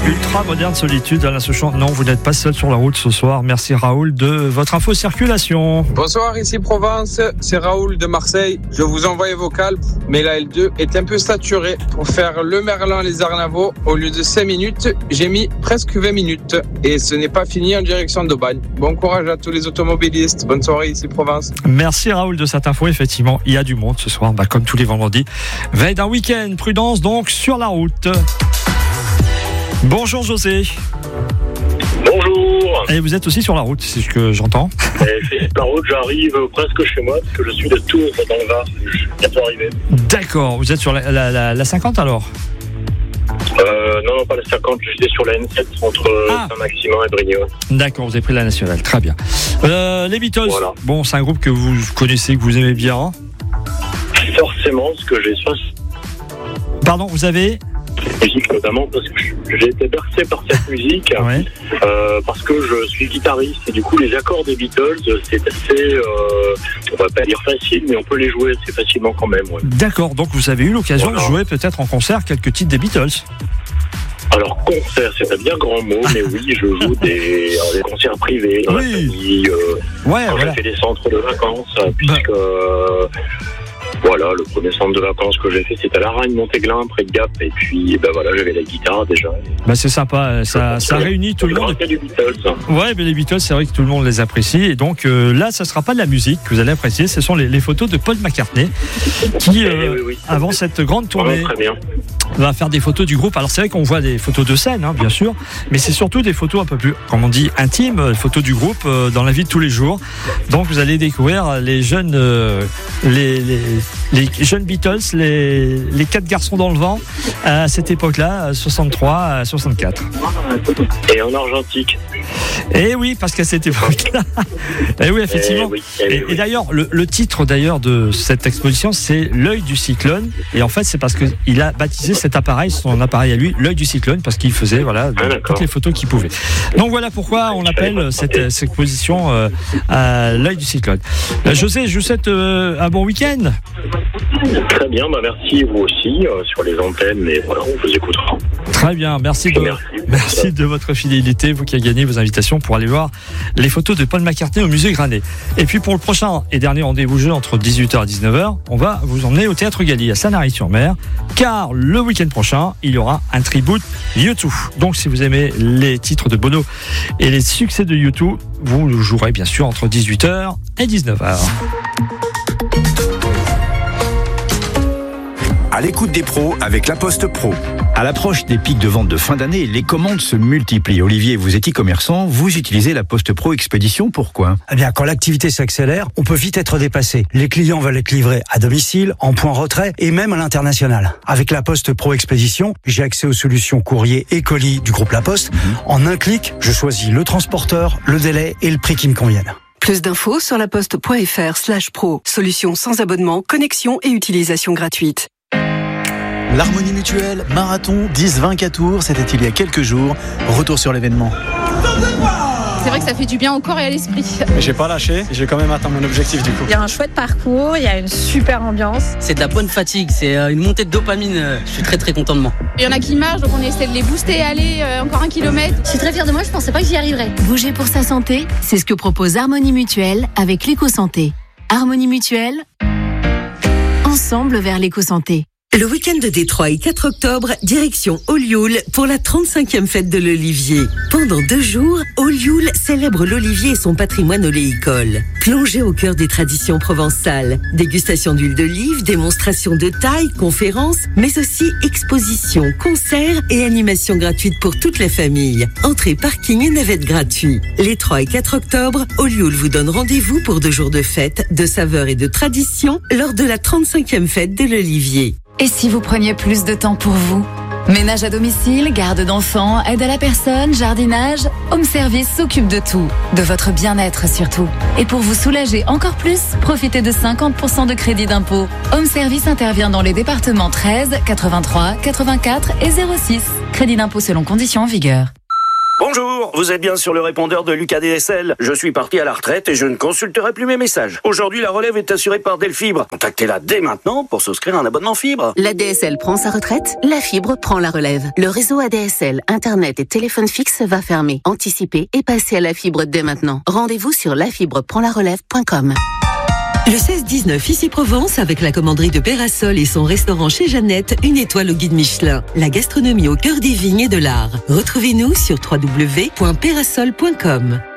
Ultra moderne solitude, Alain Souchon. Non, vous n'êtes pas seul sur la route ce soir. Merci Raoul de votre info circulation. Bonsoir, ici Provence, c'est Raoul de Marseille. Je vous envoie un vocal, mais la L2 est un peu saturée. Pour faire le Merlin les Arnavaux, au lieu de 5 minutes, j'ai mis presque 20 minutes. Et ce n'est pas fini en direction d'Aubagne. Bon courage à tous les automobilistes. Bonne soirée, ici Provence. Merci Raoul de cette info. Effectivement, il y a du monde ce soir, comme tous les vendredis. Veille d'un week-end, prudence donc sur la route. Bonjour José. Bonjour. Et vous êtes aussi sur la route, c'est ce que j'entends. C'est la route, j'arrive presque chez moi, parce que je suis de Tours, dans le Var. Je suis bientôt arrivé. D'accord, vous êtes sur la 50 alors ? Non, pas la 50, j'étais sur la N7 entre Saint-Maximin et Brignoles. D'accord, vous avez pris la nationale, très bien. Les Beatles, voilà. Bon, c'est un groupe que vous connaissez, que vous aimez bien. Hein ? Forcément, ce que j'ai soit. Pardon, vous avez musique notamment parce que j'ai été bercé par cette musique, ouais. Parce que je suis guitariste et du coup les accords des Beatles c'est assez, on va pas dire facile, mais on peut les jouer assez facilement quand même. Ouais. D'accord, donc vous avez eu l'occasion de jouer peut-être en concert quelques titres des Beatles. Alors concert, c'est un bien grand mot, mais oui, je joue des concerts privés dans la famille, quand j'ai fait des centres de vacances, puisque voilà, le premier centre de vacances que j'ai fait, c'était à Laragne-Montéglin, près de Gap. Et puis, voilà, j'avais la guitare déjà. C'est sympa, ça réunit tout le monde. Du Beatles. Ouais, mais les Beatles, c'est vrai que tout le monde les apprécie. Et donc là, ça ne sera pas de la musique que vous allez apprécier. Ce sont les photos de Paul McCartney qui, avant cette grande tournée, va faire des photos du groupe. Alors c'est vrai qu'on voit des photos de scène, bien sûr, mais c'est surtout des photos un peu plus, comme on dit, intimes, des photos du groupe dans la vie de tous les jours. Donc vous allez découvrir les jeunes, les jeunes Beatles, les 4 garçons dans le vent à cette époque-là, 63 à 64. Et en argentique. Et oui, parce qu'à cette époque-là. Et oui, effectivement. Et d'ailleurs, le titre d'ailleurs de cette exposition, c'est L'œil du cyclone. Et en fait, c'est parce qu'il a baptisé cet appareil, son appareil à lui, L'œil du cyclone, parce qu'il faisait toutes les photos qu'il pouvait. Donc voilà pourquoi on appelle cette exposition L'œil du cyclone. José, je vous souhaite un bon week-end. Très bien, merci vous aussi sur les antennes, et voilà, on vous écoutera. Très bien, merci de votre fidélité, vous qui avez gagné vos invitations pour aller voir les photos de Paul McCartney au musée Granet. Et puis pour le prochain et dernier rendez-vous jeu entre 18h et 19h, on va vous emmener au Théâtre Galie à Sanary-sur-Mer, car le week-end prochain, il y aura un tribute U2. Donc si vous aimez les titres de Bono et les succès de U2, vous jouerez bien sûr entre 18h et 19h. À l'écoute des pros avec La Poste Pro. À l'approche des pics de vente de fin d'année, les commandes se multiplient. Olivier, vous êtes e-commerçant, vous utilisez La Poste Pro Expédition, pourquoi ? Eh bien, quand l'activité s'accélère, on peut vite être dépassé. Les clients veulent être livrés à domicile, en point retrait et même à l'international. Avec La Poste Pro Expédition, j'ai accès aux solutions courrier et colis du groupe La Poste. En un clic, je choisis le transporteur, le délai et le prix qui me conviennent. Plus d'infos sur laposte.fr/pro. Solution sans abonnement, connexion et utilisation gratuite. L'Harmonie Mutuelle, marathon 10-20 Tours, c'était il y a quelques jours. Retour sur l'événement. C'est vrai que ça fait du bien au corps et à l'esprit. Mais j'ai pas lâché, j'ai quand même atteint mon objectif du coup. Il y a un chouette parcours, il y a une super ambiance. C'est de la bonne fatigue, c'est une montée de dopamine. Je suis très très content de moi. Il y en a qui marchent, donc on essaie de les booster, aller encore 1 kilomètre. Je suis très fière de moi, je pensais pas que j'y arriverais. Bouger pour sa santé, c'est ce que propose Harmonie Mutuelle avec l'éco-santé. Harmonie Mutuelle, ensemble vers l'éco-santé. Le week-end de Détroit et 4 octobre, direction Olioul pour la 35e fête de l'Olivier. Pendant 2 jours, Olioul célèbre l'Olivier et son patrimoine oléicole. Plongez au cœur des traditions provençales. Dégustation d'huile d'olive, démonstration de taille, conférences, mais aussi expositions, concerts et animations gratuites pour toute la famille. Entrée, parking et navette gratuits. Les 3 et 4 octobre, Olioul vous donne rendez-vous pour 2 jours de fête, de saveurs et de traditions lors de la 35e fête de l'Olivier. Et si vous preniez plus de temps pour vous ? Ménage à domicile, garde d'enfants, aide à la personne, jardinage, Home Service s'occupe de tout, de votre bien-être surtout. Et pour vous soulager encore plus, profitez de 50% de crédit d'impôt. Home Service intervient dans les départements 13, 83, 84 et 06. Crédit d'impôt selon conditions en vigueur. Bonjour, vous êtes bien sur le répondeur de Lucas DSL. Je suis parti à la retraite et je ne consulterai plus mes messages. Aujourd'hui, la relève est assurée par Delfibre. Contactez-la dès maintenant pour souscrire un abonnement fibre. L'ADSL prend sa retraite, la fibre prend la relève. Le réseau ADSL, Internet et téléphone fixe va fermer. Anticipez et passez à la fibre dès maintenant. Rendez-vous sur lafibreprendlarelève.com. Le 16-19 ici Provence avec la commanderie de Pérasol et son restaurant chez Jeannette, une étoile au guide Michelin. La gastronomie au cœur des vignes et de l'art. Retrouvez-nous sur www.pérasol.com.